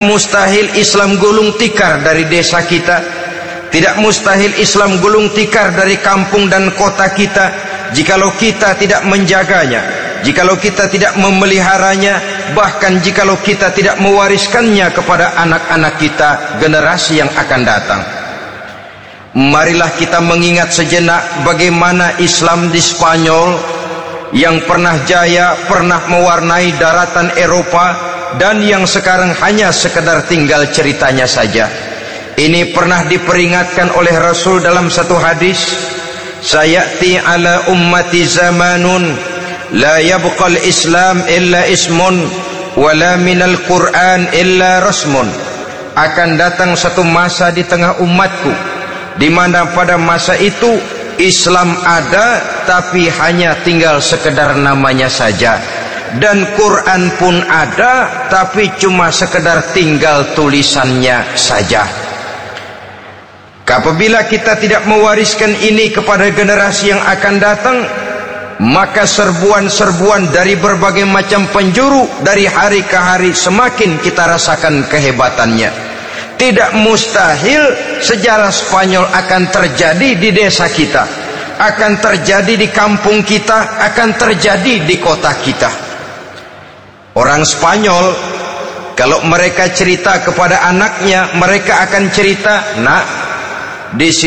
Mustahil Islam gulung tikar dari desa kita. Tidak mustahil Islam gulung tikar dari kampung dan kota kita, jikalau kita tidak menjaganya, jikalau kita tidak memeliharanya, bahkan jikalau kita tidak mewariskannya kepada anak-anak kita, generasi yang akan datang. Marilah kita mengingat sejenak bagaimana Islam di Spanyol yang pernah jaya, pernah mewarnai daratan Eropa, dan yang sekarang hanya sekedar tinggal ceritanya saja. Ini pernah diperingatkan oleh Rasul dalam satu hadis, sayati ala ummati zamanun la yabqal Islam illa ismun wala minal Quran illa rasmun. Akan datang satu masa di tengah umatku di mana pada masa itu Islam ada tapi hanya tinggal sekedar namanya saja, dan Quran pun ada tapi cuma sekedar tinggal tulisannya saja. Apabila kita tidak mewariskan ini kepada generasi yang akan datang, maka serbuan-serbuan dari berbagai macam penjuru dari hari ke hari semakin kita rasakan kehebatannya. Tidak mustahil sejarah Spanyol akan terjadi di desa kita, akan terjadi di kampung kita, akan terjadi di kota kita. Orang Spanyol kalau mereka cerita kepada anaknya, mereka akan cerita, nak, di sini